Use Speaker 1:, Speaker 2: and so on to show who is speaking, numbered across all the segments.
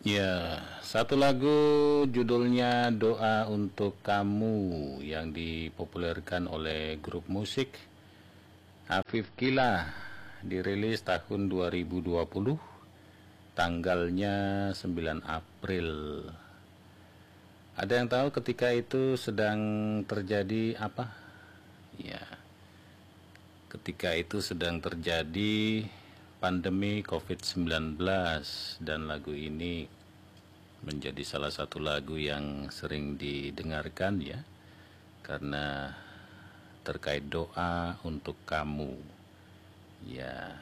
Speaker 1: Ya, satu lagu judulnya Doa Untuk Kamu yang dipopulerkan oleh grup musik Afif Kila, dirilis tahun 2020, tanggalnya 9 April. Ada yang tahu ketika itu sedang terjadi apa? Ya, ketika itu sedang terjadi pandemi COVID-19, dan lagu ini menjadi salah satu lagu yang sering didengarkan ya, karena terkait doa untuk kamu. Ya,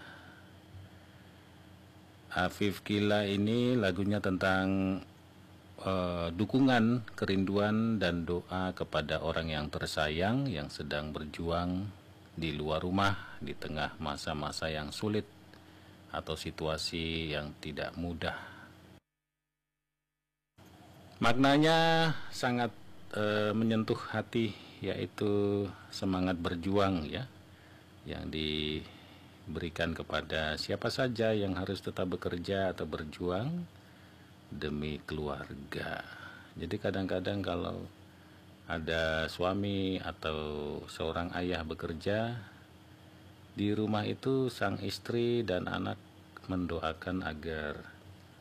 Speaker 1: Afif Kila ini lagunya tentang dukungan, kerinduan, dan doa kepada orang yang tersayang yang sedang berjuang di luar rumah di tengah masa-masa yang sulit atau situasi yang tidak mudah. Maknanya sangat menyentuh hati, yaitu semangat berjuang ya, yang diberikan kepada siapa saja yang harus tetap bekerja atau berjuang demi keluarga. Jadi kadang-kadang kalau ada suami atau seorang ayah bekerja, di rumah itu sang istri dan anak mendoakan agar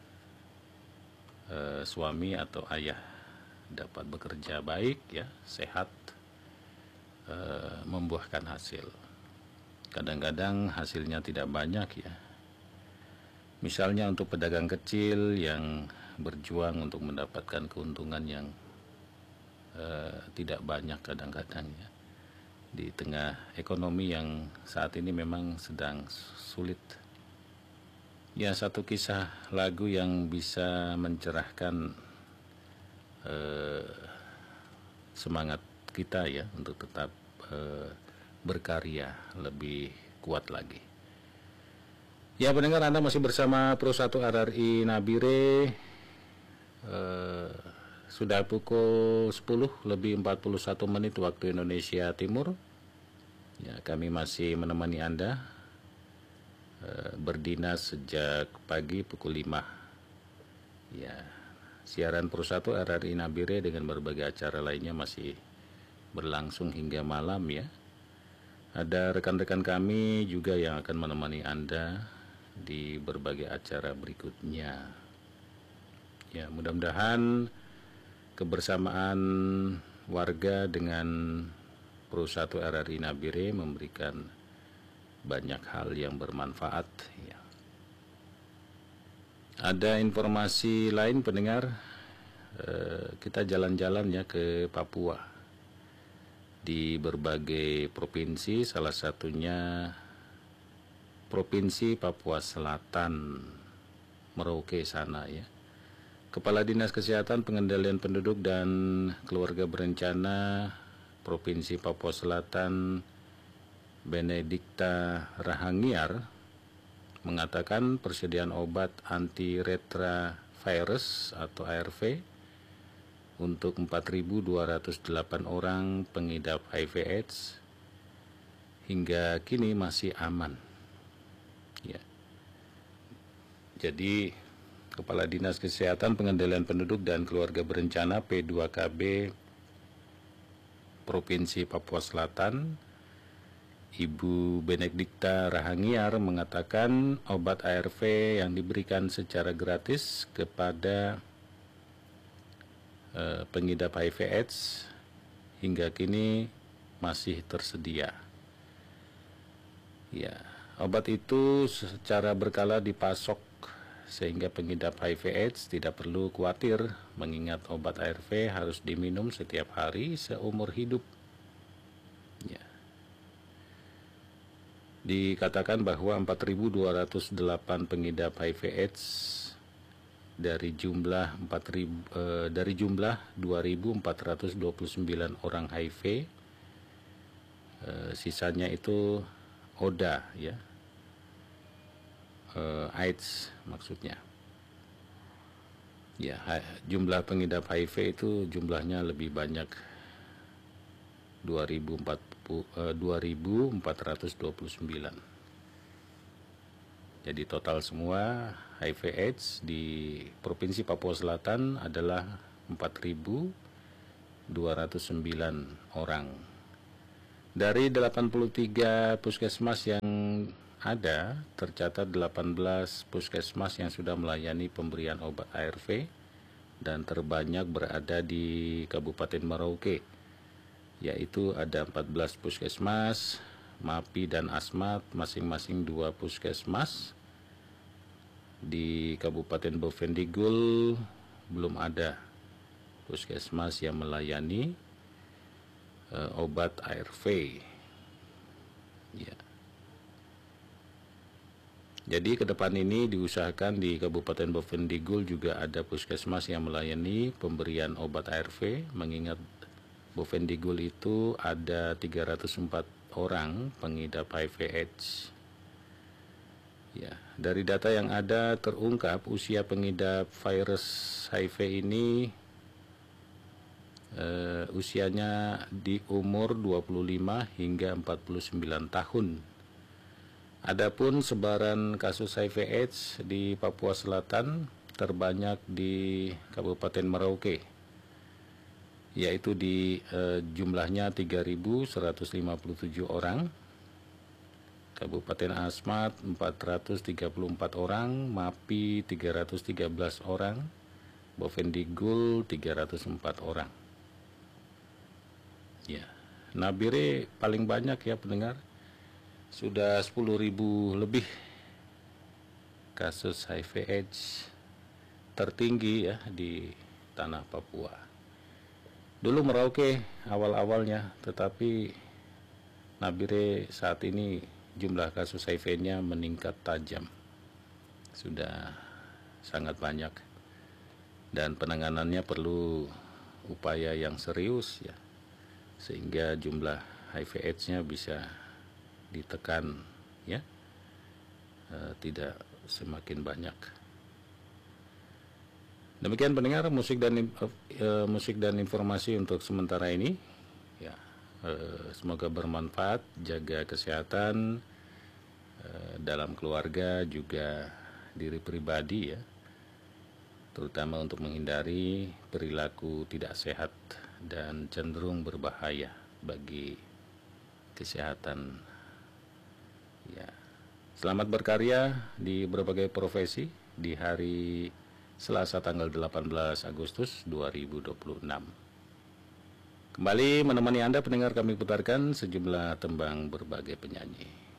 Speaker 1: suami atau ayah dapat bekerja baik ya, sehat, membuahkan hasil. Kadang-kadang hasilnya tidak banyak ya. Misalnya untuk pedagang kecil yang berjuang untuk mendapatkan keuntungan yang tidak banyak kadang-kadang ya, di tengah ekonomi yang saat ini memang sedang sulit. Ya, satu kisah lagu yang bisa mencerahkan semangat kita ya untuk tetap berkarya lebih kuat lagi. Ya, pendengar, Anda masih bersama Pro 1 RRI Nabire. Sudah pukul 10 lebih 41 menit waktu Indonesia Timur. Ya, kami masih menemani Anda berdinas sejak pagi pukul 5. Ya, siaran Pro 1 RRI Nabire dengan berbagai acara lainnya masih berlangsung hingga malam ya. Ada rekan-rekan kami juga yang akan menemani Anda di berbagai acara berikutnya. Ya, mudah-mudahan kebersamaan warga dengan Pro 1 RRI Nabire memberikan banyak hal yang bermanfaat ya. Ada informasi lain pendengar, kita jalan-jalan ya ke Papua, di berbagai provinsi, salah satunya Provinsi Papua Selatan, Merauke sana ya. Kepala Dinas Kesehatan Pengendalian Penduduk dan Keluarga Berencana Provinsi Papua Selatan, Benedikta Rahangiar, mengatakan persediaan obat antiretrovirus atau ARV untuk 4.208 orang pengidap HIV/AIDS hingga kini masih aman. Ya. Jadi Kepala Dinas Kesehatan Pengendalian Penduduk dan Keluarga Berencana P2KB Provinsi Papua Selatan, Ibu Benedikta Rahangiar, mengatakan obat ARV yang diberikan secara gratis kepada pengidap HIV/AIDS hingga kini masih tersedia. Ya, obat itu secara berkala dipasok sehingga pengidap HIV/AIDS tidak perlu khawatir, mengingat obat ARV harus diminum setiap hari seumur hidup. Ya. Dikatakan bahwa 4.208 pengidap HIV/AIDS dari jumlah 2.429 orang HIV, sisanya itu ODA ya, AIDS maksudnya. Ya, jumlah pengidap HIV itu jumlahnya lebih banyak, 2.429. 2.429. Jadi total semua HIV/AIDS di Provinsi Papua Selatan adalah 4.209 orang. Dari 83 puskesmas yang ada, tercatat 18 puskesmas yang sudah melayani pemberian obat ARV dan terbanyak berada di Kabupaten Merauke, yaitu ada 14 puskesmas, MAPI dan Asmat masing-masing 2 puskesmas. Di Kabupaten Bovendigul belum ada puskesmas yang melayani obat ARV. Ya. Jadi ke depan ini diusahakan di Kabupaten Bovendigul juga ada puskesmas yang melayani pemberian obat ARV, mengingat Bovendigul itu ada 304 orang pengidap HIV/AIDS. Ya, dari data yang ada terungkap usia pengidap virus HIV ini usianya di umur 25 hingga 49 tahun. Adapun sebaran kasus HIV/AIDS di Papua Selatan terbanyak di Kabupaten Merauke, yaitu di jumlahnya 3.157 orang. Kabupaten Asmat 434 orang, MAPI 313 orang, Bovendigul 304 orang. Ya, Nabire paling banyak ya pendengar, sudah 10.000 lebih kasus HIV/AIDS, tertinggi ya di tanah Papua. Dulu Merauke awal-awalnya, tetapi Nabire saat ini jumlah kasus HIV-nya meningkat tajam, sudah sangat banyak, dan penanganannya perlu upaya yang serius ya, sehingga jumlah HIV/AIDS-nya bisa ditekan ya, tidak semakin banyak. Demikian pendengar, musik dan informasi untuk sementara ini ya. Semoga bermanfaat, jaga kesehatan dalam keluarga, juga diri pribadi ya, terutama untuk menghindari perilaku tidak sehat dan cenderung berbahaya bagi kesehatan ya. Selamat berkarya di berbagai profesi di hari Selasa tanggal 18 Agustus 2026. Kembali menemani Anda pendengar, kami putarkan sejumlah tembang berbagai penyanyi.